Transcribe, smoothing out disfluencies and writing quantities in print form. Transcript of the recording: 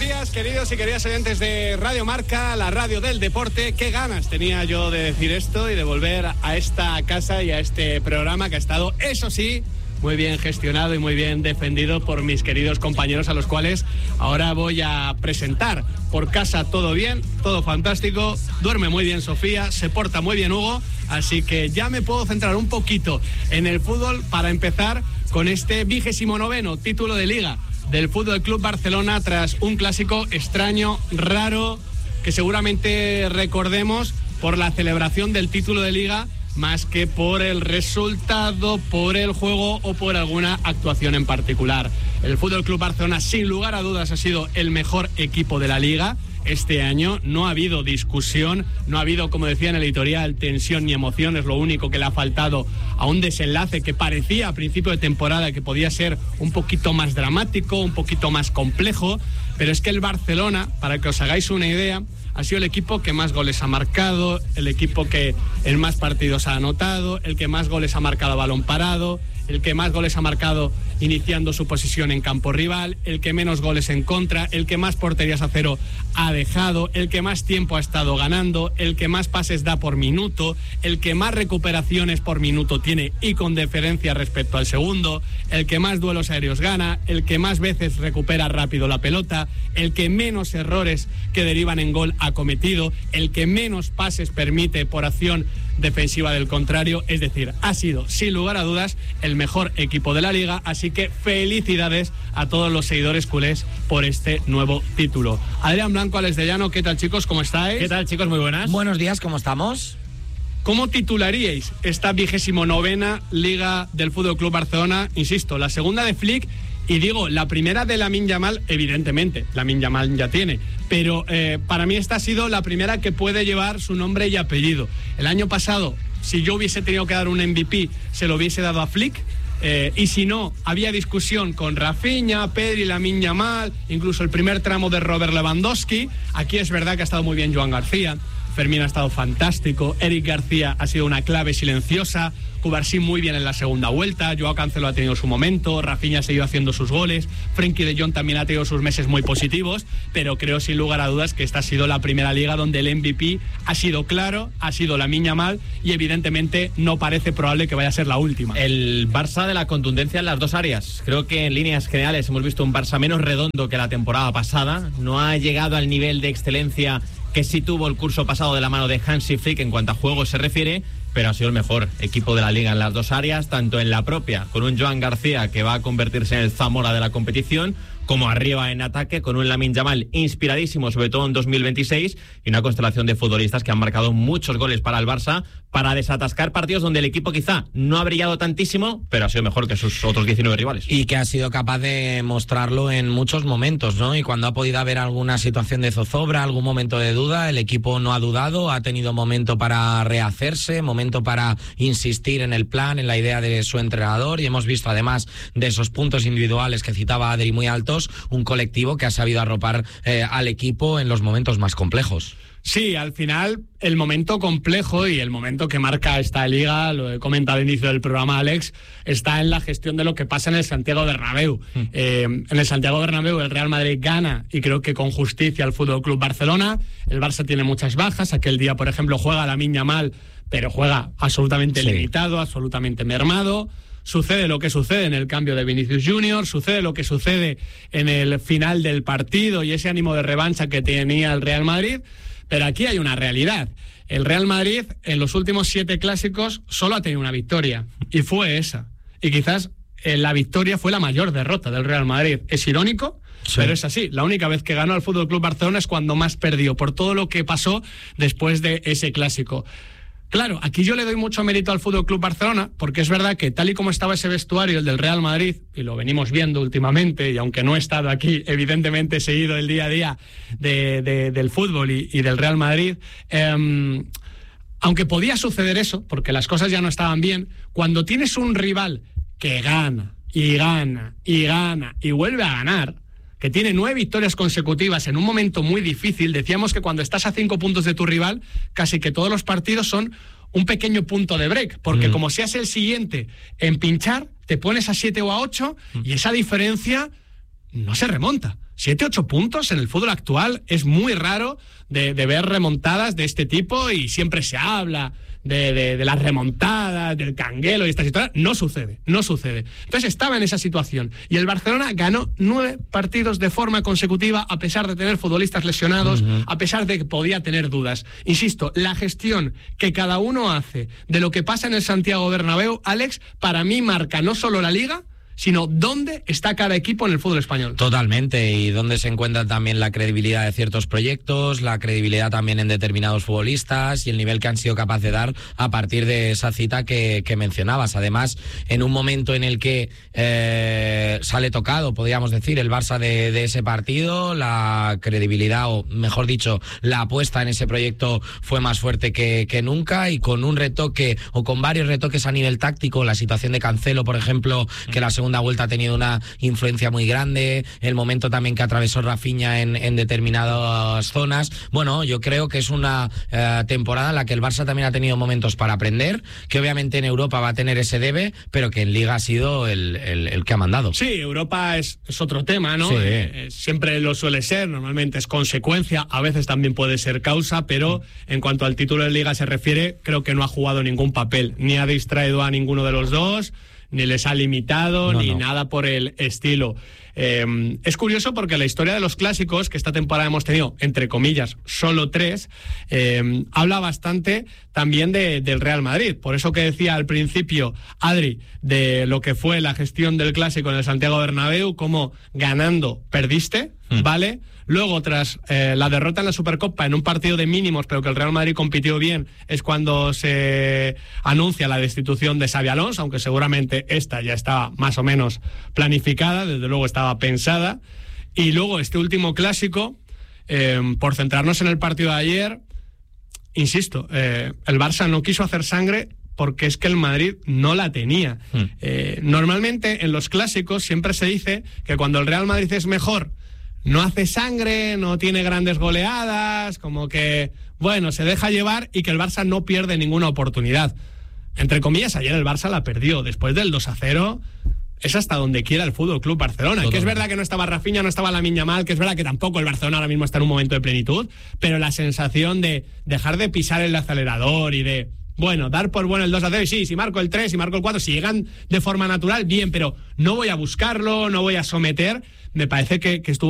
días, queridos y queridas oyentes de Radio Marca, la radio del deporte. Qué ganas tenía yo de decir esto y de volver a esta casa y a este programa que ha estado, eso sí, muy bien gestionado y muy bien defendido por mis queridos compañeros, a los cuales ahora voy a presentar. Por casa todo bien, todo fantástico, duerme muy bien Sofía, se porta muy bien Hugo, así que ya me puedo centrar un poquito en el fútbol para empezar con este 29º título de Liga del Fútbol Club Barcelona, tras un clásico extraño, raro, que seguramente recordemos por la celebración del título de Liga, más que por el resultado, por el juego o por alguna actuación en particular. El Fútbol Club Barcelona, sin lugar a dudas, ha sido el mejor equipo de la Liga este año. No ha habido discusión, no ha habido, como decía en el editorial, tensión ni emoción. Es lo único que le ha faltado a un desenlace que parecía a principio de temporada que podía ser un poquito más dramático, un poquito más complejo, pero es que el Barcelona, para que os hagáis una idea, ha sido el equipo que más goles ha marcado, el equipo que en más partidos ha anotado, el que más goles ha marcado a balón parado, el que más goles ha marcado iniciando su posición en campo rival, el que menos goles en contra, el que más porterías a cero ha dejado, el que más tiempo ha estado ganando, el que más pases da por minuto, el que más recuperaciones por minuto tiene y con diferencia respecto al segundo, el que más duelos aéreos gana, el que más veces recupera rápido la pelota, el que menos errores que derivan en gol ha cometido, el que menos pases permite por acción defensiva del contrario. Es decir, ha sido sin lugar a dudas el mejor equipo de la Liga, así que felicidades a todos los seguidores culés por este nuevo título. Adrián Blanco, Alex de Llano, ¿qué tal chicos? ¿Cómo estáis? ¿Qué tal chicos? Muy buenas. Buenos días, ¿cómo estamos? ¿Cómo titularíais esta 29ª Liga del Fútbol Club Barcelona? Insisto, la segunda de Flick. Y digo, la primera de Lamine Yamal, evidentemente, Lamine Yamal ya tiene, pero para mí esta ha sido la primera que puede llevar su nombre y apellido. El año pasado, si yo hubiese tenido que dar un MVP, se lo hubiese dado a Flick, y si no, había discusión con Rafinha, Pedri, Lamine Yamal, incluso el primer tramo de Robert Lewandowski. Aquí es verdad que ha estado muy bien Joan García, Fermín ha estado fantástico, Eric García ha sido una clave silenciosa, Cubarsí muy bien en la segunda vuelta, Joao Cancelo ha tenido su momento, Rafinha ha seguido haciendo sus goles, Frenkie de Jong también ha tenido sus meses muy positivos, pero creo sin lugar a dudas que esta ha sido la primera liga donde el MVP ha sido claro, ha sido Lamine Yamal, y evidentemente no parece probable que vaya a ser la última. El Barça de la contundencia en las dos áreas. Creo que en líneas generales hemos visto un Barça menos redondo que la temporada pasada, no ha llegado al nivel de excelencia que sí tuvo el curso pasado de la mano de Hansi Flick en cuanto a juego se refiere, pero ha sido el mejor equipo de la Liga en las dos áreas, tanto en la propia, con un Joan García que va a convertirse en el Zamora de la competición, como arriba en ataque, con un Lamine Yamal inspiradísimo, sobre todo en 2026, y una constelación de futbolistas que han marcado muchos goles para el Barça, para desatascar partidos donde el equipo quizá no ha brillado tantísimo, pero ha sido mejor que sus otros 19 rivales. Y que ha sido capaz de mostrarlo en muchos momentos, ¿no? Y cuando ha podido haber alguna situación de zozobra, algún momento de duda, el equipo no ha dudado, ha tenido momento para rehacerse, momento para insistir en el plan, en la idea de su entrenador, y hemos visto además de esos puntos individuales que citaba Adri muy altos, un colectivo que ha sabido arropar al equipo en los momentos más complejos. Sí, al final el momento complejo y el momento que marca esta liga, lo he comentado al inicio del programa Alex, está en la gestión de lo que pasa en el Santiago Bernabéu. En el Santiago Bernabéu el Real Madrid gana, y creo que con justicia, al Fútbol Club Barcelona. El Barça tiene muchas bajas. Aquel día, por ejemplo, juega Lamine Yamal, pero juega absolutamente limitado, absolutamente mermado. Sucede lo que sucede en el cambio de Vinicius Junior, sucede lo que sucede en el final del partido y ese ánimo de revancha que tenía el Real Madrid. Pero aquí hay una realidad. El Real Madrid en los últimos 7 clásicos solo ha tenido una victoria, y fue esa. Y quizás la victoria fue la mayor derrota del Real Madrid. Es irónico, sí, pero es así. La única vez que ganó al Fútbol Club Barcelona es cuando más perdió, por todo lo que pasó después de ese clásico. Claro, aquí yo le doy mucho mérito al Fútbol Club Barcelona, porque es verdad que tal y como estaba ese vestuario, el del Real Madrid, y lo venimos viendo últimamente, y aunque no he estado aquí, evidentemente he seguido el día a día del fútbol y del Real Madrid, aunque podía suceder eso, porque las cosas ya no estaban bien, cuando tienes un rival que gana, y gana, y gana, y vuelve a ganar, que tiene 9 victorias consecutivas en un momento muy difícil. Decíamos que cuando estás a 5 puntos de tu rival, casi que todos los partidos son un pequeño punto de break, porque como seas el siguiente en pinchar, te pones a 7 o a 8, y esa diferencia no se remonta. 7-8 puntos en el fútbol actual es muy raro de ver remontadas de este tipo, y siempre se habla de las remontadas, del canguelo y estas historias. No sucede. Entonces estaba en esa situación, y el Barcelona ganó 9 partidos de forma consecutiva a pesar de tener futbolistas lesionados, a pesar de que podía tener dudas. Insisto, la gestión que cada uno hace de lo que pasa en el Santiago Bernabéu, Alex, para mí marca no solo la Liga, sino dónde está cada equipo en el fútbol español. Totalmente, y dónde se encuentra también la credibilidad de ciertos proyectos, la credibilidad también en determinados futbolistas y el nivel que han sido capaces de dar a partir de esa cita que mencionabas. Además, en un momento en el que sale tocado, podríamos decir, el Barça de ese partido, la credibilidad, o mejor dicho, la apuesta en ese proyecto fue más fuerte que nunca, y con un retoque, o con varios retoques a nivel táctico, la situación de Cancelo, por ejemplo, que la segunda vuelta ha tenido una influencia muy grande, el momento también que atravesó Rafinha en determinadas zonas. Bueno, yo creo que es una temporada en la que el Barça también ha tenido momentos para aprender, que obviamente en Europa va a tener ese debe, pero que en Liga ha sido el que ha mandado. Sí, Europa es otro tema, ¿no? Sí. Siempre lo suele ser, normalmente es consecuencia, a veces también puede ser causa, pero en cuanto al título de Liga se refiere, creo que no ha jugado ningún papel, ni ha distraído a ninguno de los dos, ni les ha limitado, ni nada por el estilo. Es curioso porque la historia de los clásicos, que esta temporada hemos tenido, entre comillas, solo 3, habla bastante también del Real Madrid. Por eso que decía al principio, Adri, de lo que fue la gestión del clásico en el Santiago Bernabéu, como ganando perdiste, ¿vale? Luego, tras la derrota en la Supercopa, en un partido de mínimos, pero que el Real Madrid compitió bien, es cuando se anuncia la destitución de Xabi Alonso, aunque seguramente esta ya estaba más o menos planificada, desde luego estaba pensada. Y luego este último clásico, por centrarnos en el partido de ayer, insisto, el Barça no quiso hacer sangre porque es que el Madrid no la tenía. Normalmente en los clásicos siempre se dice que cuando el Real Madrid es mejor, no hace sangre, no tiene grandes goleadas, como que, bueno, se deja llevar, y que el Barça no pierde ninguna oportunidad. Entre comillas, ayer el Barça la perdió. Después del 2-0, es hasta donde quiera el Fútbol Club Barcelona. Que es verdad que no estaba Rafinha, no estaba Lamine Yamal, que es verdad que tampoco el Barcelona ahora mismo está en un momento de plenitud, pero la sensación de dejar de pisar el acelerador y de, bueno, dar por bueno el 2-0, y sí, si marco el 3, si marco el 4, si llegan de forma natural, bien, pero no voy a buscarlo, no voy a someter. Me parece que estuvo